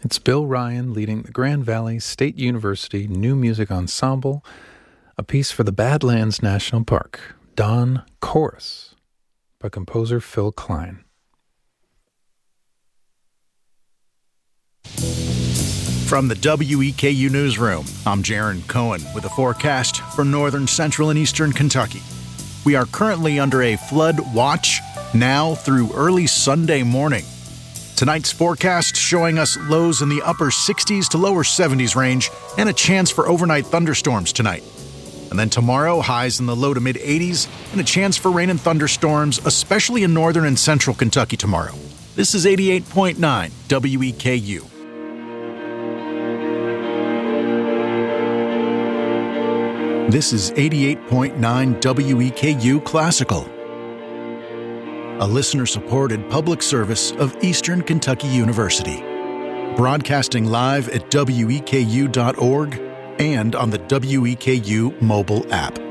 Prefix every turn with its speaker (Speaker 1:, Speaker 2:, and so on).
Speaker 1: It's Bill Ryan leading the Grand Valley State University New Music Ensemble, a piece for the Badlands National Park, Dawn Chorus, by composer Phil Klein.
Speaker 2: From the WEKU Newsroom, I'm Jaron Cohen with a forecast for northern, central, and eastern Kentucky. We are currently under a flood watch now through early Sunday morning. Tonight's forecast showing us lows in the upper 60s to lower 70s range and a chance for overnight thunderstorms tonight. And then tomorrow, highs in the low to mid 80s and a chance for rain and thunderstorms, especially in northern and central Kentucky tomorrow. This is 88.9 WEKU. This is 88.9 WEKU Classical, a listener-supported public service of Eastern Kentucky University. Broadcasting live at weku.org and on the WEKU mobile app.